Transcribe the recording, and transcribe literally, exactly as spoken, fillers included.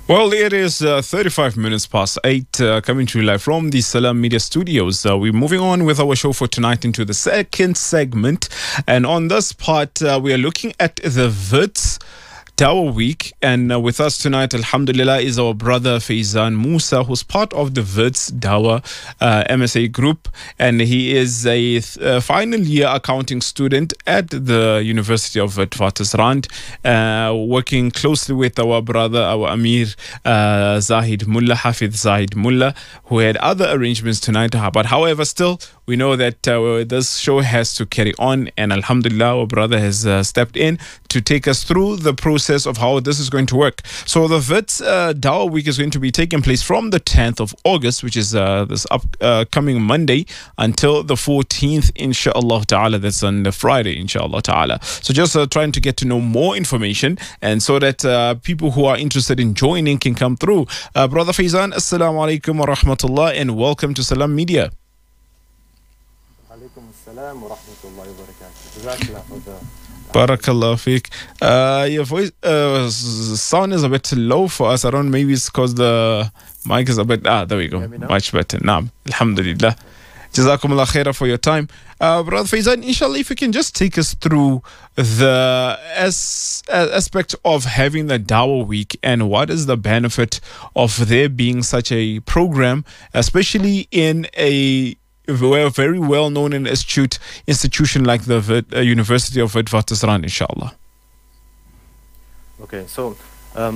Well, it is uh, thirty-five minutes past eight, uh, coming to you live from the Salam Media Studios. Uh, we're moving on with our show for tonight into the second segment. And on this part, uh, we are looking at the Wits Dawah Week, and uh, with us tonight, alhamdulillah, is our brother Faizan Musa, who's part of the Wits Dawah uh, M S A group, and he is a th- uh, final year accounting student at the University of Witwatersrand, uh, working closely with our brother, our Amir uh, Zahid Mullah, Hafid Zahid Mullah, who had other arrangements tonight. But however, still, we know that uh, this show has to carry on, and alhamdulillah, our brother has uh, stepped in to take us through the process of how this is going to work. So the Wits uh, Dawah Week is going to be taking place from the tenth of August, which is uh, this upcoming uh, Monday, until the fourteenth, inshallah ta'ala. That's on the Friday, inshallah ta'ala. So just uh, trying to get to know more information, and so that uh, people who are interested in joining can come through. Uh, Brother Faizan, assalamu alaikum wa rahmatullah, and welcome to Salam Media. Alaikum assalam wa rahmatullahi wa barakatuh. Jazakallah for the Barakallah feek. Uh, your voice uh, sound is a bit low for us. I don't know, maybe it's because the mic is a bit. Ah, there we go. Much better. Naam. Alhamdulillah. Jazakumullah khairah for your time. Uh, Brother Faizan, inshallah, if you can just take us through the as, uh, aspect of having the Dawah Week and what is the benefit of there being such a program, especially in a a very well-known and astute institution like the uh, University of Witwatersrand, inshallah. Okay, so